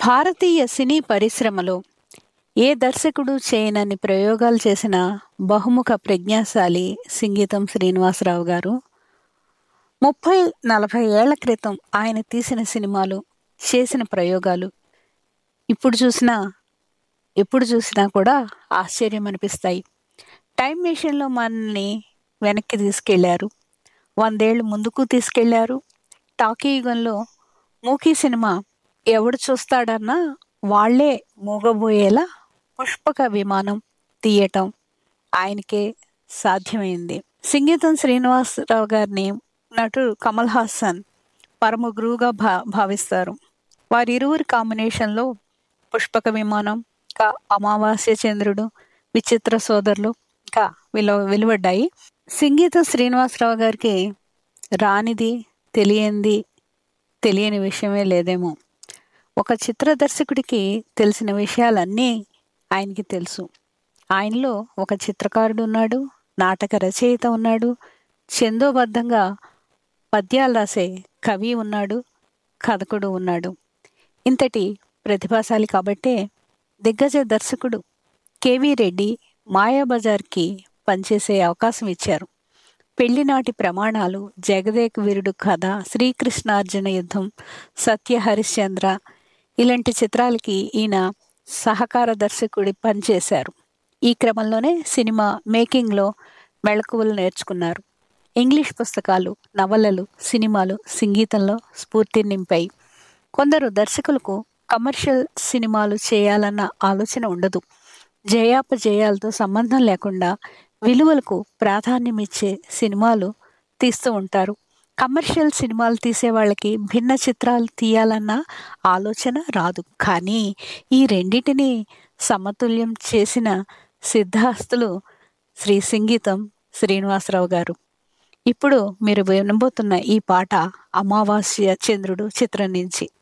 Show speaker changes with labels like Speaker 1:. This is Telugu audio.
Speaker 1: భారతీయ సినీ పరిశ్రమలో ఏ దర్శకుడు చేయనన్ని ప్రయోగాలు చేసిన బహుముఖ ప్రజ్ఞాశాలి సింగీతం శ్రీనివాసరావు గారు. 30-40 ఏళ్ల క్రితం ఆయన తీసిన సినిమాలు, చేసిన ప్రయోగాలు ఎప్పుడు చూసినా కూడా ఆశ్చర్యం అనిపిస్తాయి. టైం మెషిన్లో మనల్ని వెనక్కి తీసుకెళ్లారు, 100 ఏళ్ళు ముందుకు తీసుకెళ్లారు. టాకీ యుగంలో మూకీ సినిమా ఎవడు చూస్తాడన్నా వాళ్లే మూగబోయేలా పుష్పక విమానం తీయటం ఆయనకే సాధ్యమైంది. సింగీతం శ్రీనివాసరావు గారిని నటుడు కమల్ హాసన్ పరమ గురువుగా భావిస్తారు. వారిరువురి కాంబినేషన్లో పుష్పక విమానం, ఇంకా అమావాస్య చంద్రుడు, విచిత్ర సోదరులు ఇంకా వెలువడ్డాయి. సింగీతం శ్రీనివాసరావు గారికి రానిది తెలియని విషయమే లేదేమో. ఒక చిత్ర దర్శకుడికి తెలిసిన విషయాలన్నీ ఆయనకి తెలుసు. ఆయనలో ఒక చిత్రకారుడు ఉన్నాడు, నాటక రచయిత ఉన్నాడు, ఛందోబద్ధంగా పద్యాలు రాసే కవి ఉన్నాడు, కథకుడు ఉన్నాడు. ఇంతటి ప్రతిభాశాలి కాబట్టే దిగ్గజ దర్శకుడు కేవీ రెడ్డి మాయాబజార్కి పనిచేసే అవకాశం ఇచ్చారు. పెళ్లినాటి ప్రమాణాలు, జగదేక వీరుడు కథ, శ్రీకృష్ణార్జున యుద్ధం, సత్య హరిశ్చంద్ర ఇలాంటి చిత్రాలకి ఈయన సహకార దర్శకుడి పనిచేశారు. ఈ క్రమంలోనే సినిమా మేకింగ్లో మెళకువలు నేర్చుకున్నారు. ఇంగ్లీష్ పుస్తకాలు, నవలలు, సినిమాలు సంగీతంలో స్ఫూర్తిని నింపాయి. కొందరు దర్శకులకు కమర్షియల్ సినిమాలు చేయాలన్న ఆలోచన ఉండదు. జయాపజయాలతో సంబంధం లేకుండా విలువలకు ప్రాధాన్యం ఇచ్చే సినిమాలు తీస్తూ ఉంటారు. కమర్షియల్ సినిమాలు తీసే వాళ్ళకి భిన్న చిత్రాలు తీయాలన్న ఆలోచన రాదు. కానీ ఈ రెండింటినీ సమతుల్యం చేసిన సిద్ధాస్తులు శ్రీ సింగీతం శ్రీనివాసరావు గారు. ఇప్పుడు మీరు వినబోతున్న ఈ పాట అమావాస్య చంద్రుడు చిత్రం నుంచి.